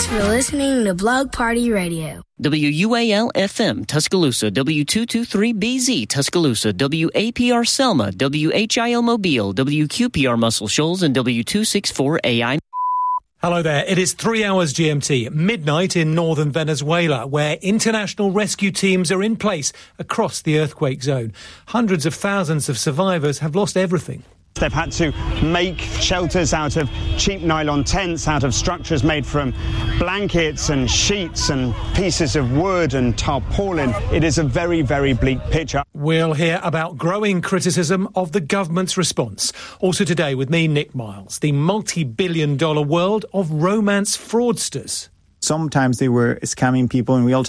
for listening to Blog Party Radio. WUAL-FM, Tuscaloosa, W223BZ, Tuscaloosa, WAPR Selma, WHIL Mobile, WQPR Muscle Shoals, and W264AI. Hello there. It is 3 hours GMT, midnight in northern Venezuela, where international rescue teams are in place across the earthquake zone. Hundreds of thousands of survivors have lost everything. They've had to make shelters out of cheap nylon tents, out of structures made from blankets and sheets and pieces of wood and tarpaulin. It is a very, very bleak picture. We'll hear about growing criticism of the government's response. Also today with me, Nick Miles, the multi-billion-dollar world of romance fraudsters. Sometimes they were scamming people in real